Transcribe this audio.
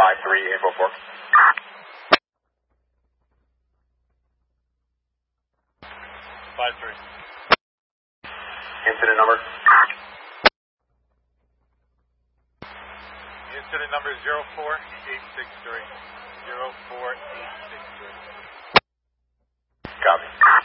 53844. 5-3. Incident number? Incident number is 04863. 04863. Copy.